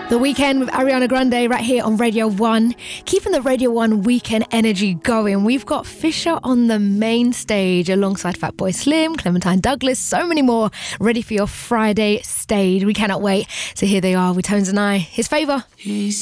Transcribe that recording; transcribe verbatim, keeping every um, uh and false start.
The Weekend with Ariana Grande right here on Radio one. Keeping the Radio one weekend energy going. We've got Fisher on the main stage alongside Fatboy Slim, Clementine Douglas, so many more ready for your Friday stage. We cannot wait. So here they are with Tones and I. His favour.